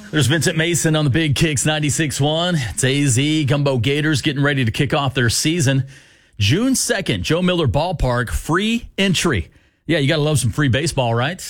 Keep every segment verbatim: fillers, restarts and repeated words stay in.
There's Vincent Mason on the Big Kicks ninety-six point one. It's A Z, Gumbo Gators getting ready to kick off their season. June second, Joe Miller Ballpark, free entry. Yeah, you got to love some free baseball, right?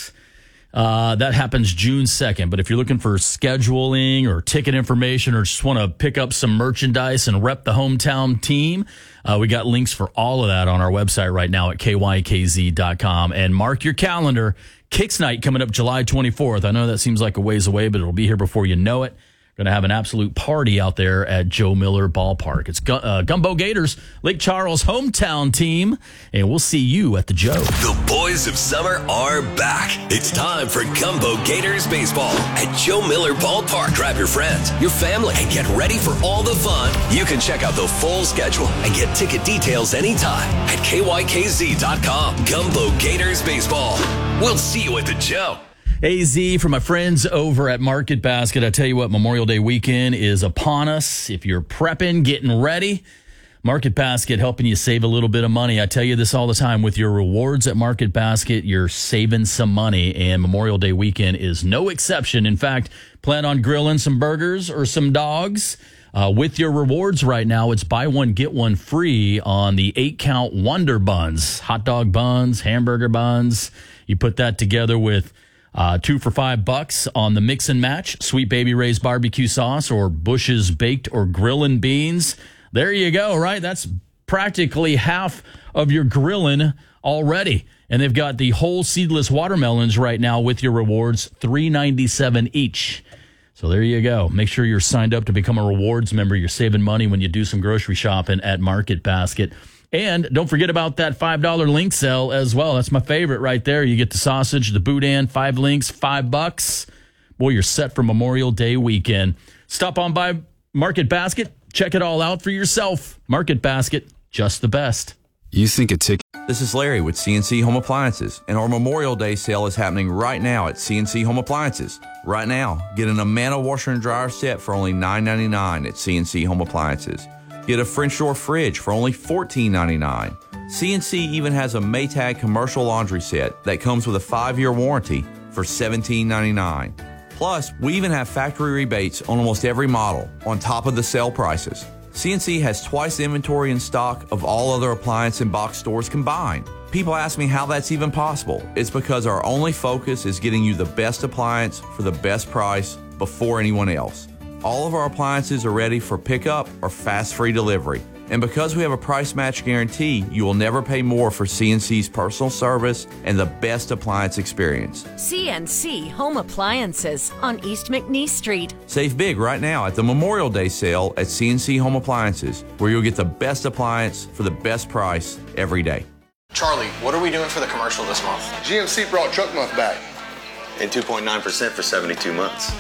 Uh, that happens June second. But if you're looking for scheduling or ticket information or just want to pick up some merchandise and rep the hometown team, uh, we got links for all of that on our website right now at K Y K Z dot com. And mark your calendar. Kicks Night coming up July twenty-fourth. I know that seems like a ways away, but it'll be here before you know it. Going to have an absolute party out there at Joe Miller Ballpark. It's uh, Gumbo Gators, Lake Charles' hometown team, and we'll see you at the Joe. The boys of summer are back. It's time for Gumbo Gators baseball at Joe Miller Ballpark. Grab your friends, your family, and get ready for all the fun. You can check out the full schedule and get ticket details anytime at K Y K Z dot com. Gumbo Gators baseball. We'll see you at the Joe. A Z from my friends over at Market Basket. I tell you what, Memorial Day weekend is upon us. If you're prepping, getting ready, Market Basket helping you save a little bit of money. I tell you this all the time. With your rewards at Market Basket, you're saving some money, and Memorial Day weekend is no exception. In fact, plan on grilling some burgers or some dogs. Uh, with your rewards right now, it's buy one, get one free on the eight-count Wonder Buns. Hot dog buns, hamburger buns. You put that together with Uh, two for five bucks on the mix and match, Sweet Baby Ray's barbecue sauce or Bush's baked or grillin' beans. There you go, right? That's practically half of your grilling already. And they've got the whole seedless watermelons right now with your rewards, three ninety-seven each. So there you go. Make sure you're signed up to become a rewards member. You're saving money when you do some grocery shopping at Market Basket. And don't forget about that five dollar link sale as well. That's my favorite right there. You get the sausage, the boudin, five links, five bucks. Boy, you're set for Memorial Day weekend. Stop on by Market Basket. Check it all out for yourself. Market Basket, just the best. You think a ticket... This is Larry with C N C Home Appliances, and our Memorial Day sale is happening right now at C N C Home Appliances. Right now, get an Amana washer and dryer set for only nine ninety-nine at C N C Home Appliances. Get a French door fridge for only fourteen ninety-nine. C N C even has a Maytag commercial laundry set that comes with a five-year warranty for seventeen ninety-nine. Plus, we even have factory rebates on almost every model on top of the sale prices. C N C has twice the inventory in stock of all other appliance and box stores combined. People ask me how that's even possible. It's because our only focus is getting you the best appliance for the best price before anyone else. All of our appliances are ready for pickup or fast free delivery. And because we have a price match guarantee, you will never pay more for C N C's personal service and the best appliance experience. C N C Home Appliances on East McNeese Street. Save big right now at the Memorial Day sale at C N C Home Appliances, where you'll get the best appliance for the best price every day. Charlie, what are we doing for the commercial this month? G M C brought Truck Month back. And two point nine percent for seventy-two months.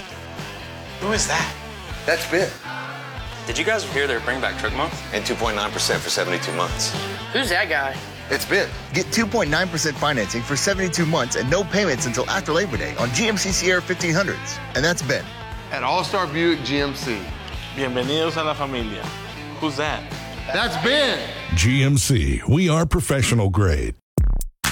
Who is that? That's Ben. Did you guys hear they're bring back Truck Month? And two point nine percent for seventy-two months. Who's that guy? It's Ben. Get two point nine percent financing for seventy-two months and no payments until after Labor Day on G M C Sierra fifteen hundreds. And that's Ben. At All-Star Buick G M C. Bienvenidos a la familia. Who's that? That's Ben. G M C, we are professional grade.